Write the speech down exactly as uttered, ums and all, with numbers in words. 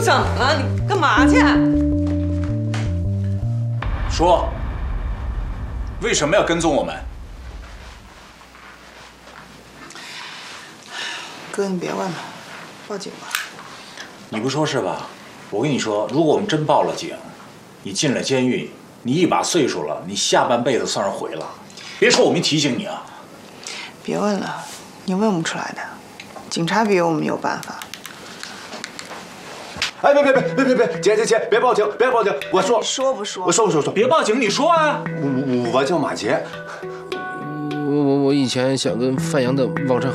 怎么了？你干嘛去？ 说，为什么要跟踪我们？ 哥，你别问了，报警吧。 你不说是吧？我跟你说，如果我们真报了警，你进了监狱，你一把岁数了，你下半辈子算是毁了。别说我没提醒你啊！ 别问了，你问不出来的。警察比我们有办法。 哎，别别别别别别，姐姐姐，别报警，别报警！我说说不说？ 我说不说说， 别报警，你说啊！ 我我我叫马杰。 我我我以前想跟范阳的王成